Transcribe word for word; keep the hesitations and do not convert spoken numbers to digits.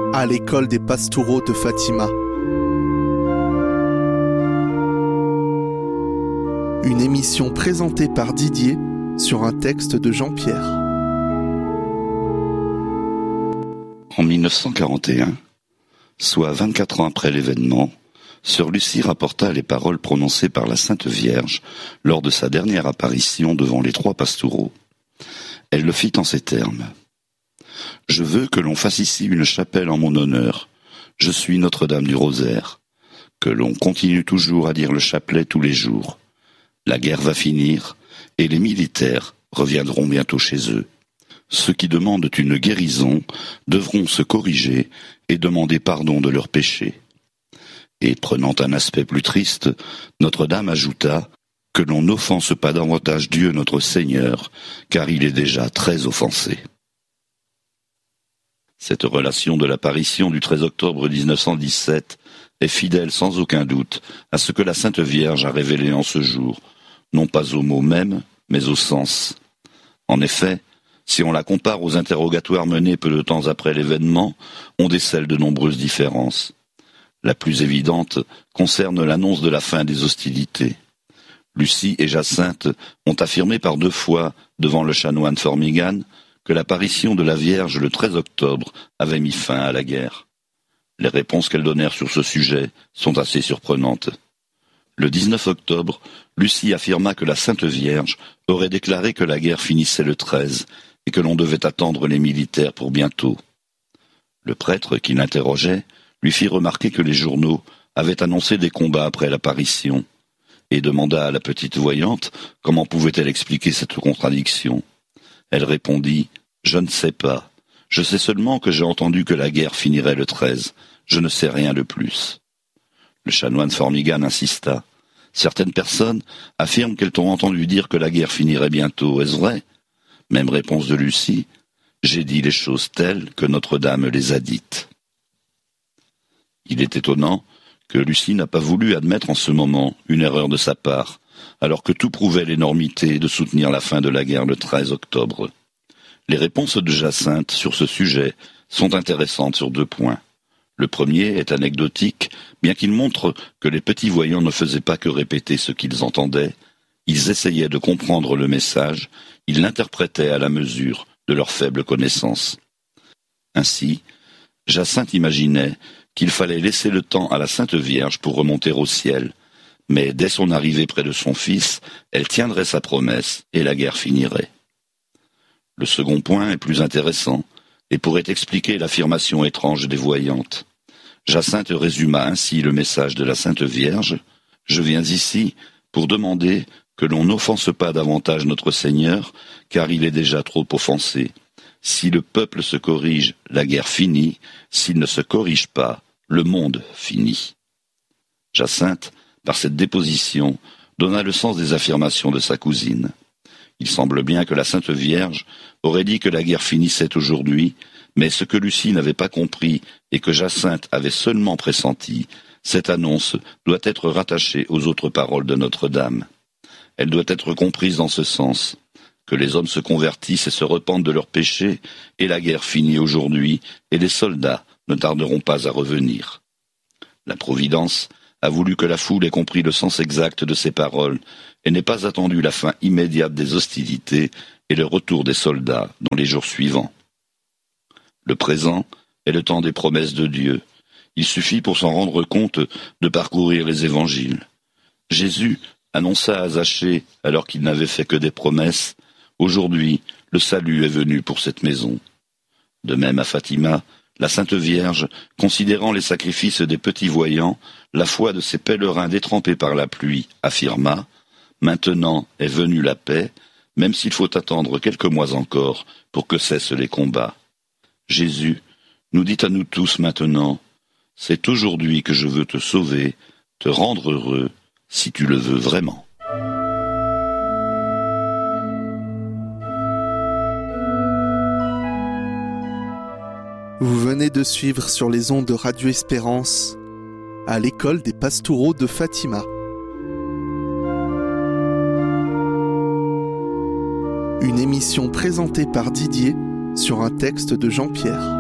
à l'école des Pastoureaux de Fatima. Une émission présentée par Didier sur un texte de Jean-Pierre. En mille neuf cent quarante et un, soit vingt-quatre ans après l'événement, Sœur Lucie rapporta les paroles prononcées par la Sainte Vierge lors de sa dernière apparition devant les trois Pastoureaux. Elle le fit en ces termes. « Je veux que l'on fasse ici une chapelle en mon honneur. Je suis Notre-Dame du Rosaire. Que l'on continue toujours à dire le chapelet tous les jours. La guerre va finir et les militaires reviendront bientôt chez eux. Ceux qui demandent une guérison devront se corriger et demander pardon de leurs péchés. » Et prenant un aspect plus triste, Notre-Dame ajouta que l'on n'offense pas davantage Dieu notre Seigneur, car il est déjà très offensé. Cette relation de l'apparition du treize octobre mille neuf cent dix-sept est fidèle sans aucun doute à ce que la Sainte Vierge a révélé en ce jour, non pas au mot même, mais au sens. En effet, si on la compare aux interrogatoires menés peu de temps après l'événement, on décèle de nombreuses différences. La plus évidente concerne l'annonce de la fin des hostilités. Lucie et Jacinthe ont affirmé par deux fois devant le chanoine Formigan que l'apparition de la Vierge le treize octobre avait mis fin à la guerre. Les réponses qu'elles donnèrent sur ce sujet sont assez surprenantes. Le dix-neuf octobre, Lucie affirma que la Sainte Vierge aurait déclaré que la guerre finissait le treize et que l'on devait attendre les militaires pour bientôt. Le prêtre qui l'interrogeait lui fit remarquer que les journaux avaient annoncé des combats après l'apparition, et demanda à la petite voyante comment pouvait-elle expliquer cette contradiction. Elle répondit « Je ne sais pas. Je sais seulement que j'ai entendu que la guerre finirait le treize. Je ne sais rien de plus. » Le chanoine Formigan insista. « Certaines personnes affirment qu'elles t'ont entendu dire que la guerre finirait bientôt. Est-ce vrai ?» Même réponse de Lucie. « J'ai dit les choses telles que Notre-Dame les a dites. » Il est étonnant que Lucie n'a pas voulu admettre en ce moment une erreur de sa part, alors que tout prouvait l'énormité de soutenir la fin de la guerre le treize octobre. Les réponses de Jacinthe sur ce sujet sont intéressantes sur deux points. Le premier est anecdotique, bien qu'il montre que les petits voyants ne faisaient pas que répéter ce qu'ils entendaient, ils essayaient de comprendre le message, ils l'interprétaient à la mesure de leur faible connaissance. Ainsi, Jacinthe imaginait qu'il fallait laisser le temps à la Sainte Vierge pour remonter au ciel, mais dès son arrivée près de son fils, elle tiendrait sa promesse et la guerre finirait. Le second point est plus intéressant et pourrait expliquer l'affirmation étrange des voyantes. Jacinthe résuma ainsi le message de la Sainte Vierge. « Je viens ici pour demander que l'on n'offense pas davantage notre Seigneur, car il est déjà trop offensé. Si le peuple se corrige, la guerre finit. S'il ne se corrige pas, le monde finit. » Jacinthe, par cette déposition, donna le sens des affirmations de sa cousine. Il semble bien que la Sainte Vierge aurait dit que la guerre finissait aujourd'hui, mais ce que Lucie n'avait pas compris et que Jacinthe avait seulement pressenti, cette annonce doit être rattachée aux autres paroles de Notre-Dame. Elle doit être comprise dans ce sens, que les hommes se convertissent et se repentent de leurs péchés, et la guerre finit aujourd'hui, et les soldats ne tarderont pas à revenir. La Providence a voulu que la foule ait compris le sens exact de ces paroles et n'ait pas attendu la fin immédiate des hostilités et le retour des soldats dans les jours suivants. Le présent est le temps des promesses de Dieu. Il suffit pour s'en rendre compte de parcourir les évangiles. Jésus annonça à Zachée, alors qu'il n'avait fait que des promesses, « Aujourd'hui, le salut est venu pour cette maison. » De même à Fatima, la Sainte Vierge, considérant les sacrifices des petits voyants, la foi de ces pèlerins détrempés par la pluie, affirma « Maintenant est venue la paix, même s'il faut attendre quelques mois encore pour que cessent les combats. » Jésus nous dit à nous tous maintenant « C'est aujourd'hui que je veux te sauver, te rendre heureux, si tu le veux vraiment. » Vous venez de suivre sur les ondes de Radio Espérance à l'école des Pastoureaux de Fatima. Une émission présentée par Didier sur un texte de Jean-Pierre.